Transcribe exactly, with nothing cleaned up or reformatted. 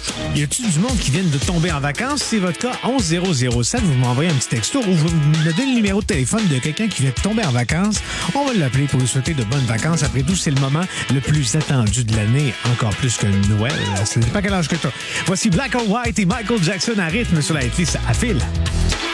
Y a-t-il du monde qui vient de tomber en vacances? C'est votre cas, onze zéro zéro sept. Vous m'envoyez un petit texto ou vous me donnez le numéro de téléphone de quelqu'un qui vient de tomber en vacances. On va l'appeler pour lui souhaiter de bonnes vacances. Après tout, c'est le moment le plus attendu de l'année, encore plus que Noël. Ça dépend quel âge que t'as. Voici Black or White et Michael Jackson à rythme sur la F I S à fil.